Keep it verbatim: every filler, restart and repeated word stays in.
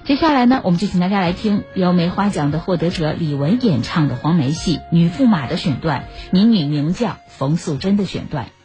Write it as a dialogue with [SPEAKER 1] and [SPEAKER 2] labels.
[SPEAKER 1] 接下来呢，我们就请大家来听由梅花奖的获得者李玟演唱的黄梅戏《女驸马》的选段，民女名将冯素珍的选段。